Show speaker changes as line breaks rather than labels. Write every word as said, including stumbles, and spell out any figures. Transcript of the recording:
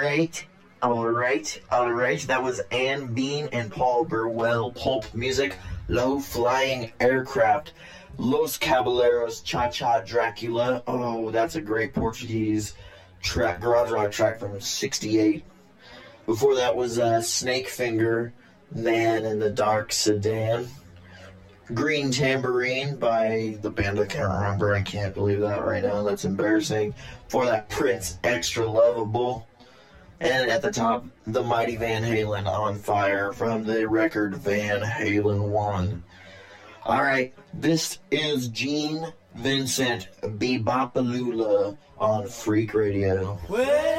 right. All right. All right. That was Anne Bean and Paul Burwell. Pulp music. Low Flying Aircraft. Los Caballeros, Cha-Cha Dracula. Oh, that's a great Portuguese track, garage rock track from sixty-eight. Before that was uh, Snake Finger, Man in the Dark Sedan. Green Tambourine by the band I can't remember. I can't believe that right now. That's embarrassing. Before that, Prince, Extra Lovable. And at the top, the Mighty Van Halen, On Fire, from the record Van Halen one. Alright, this is Gene Vincent, Bebopalula on Freak Radio. Well,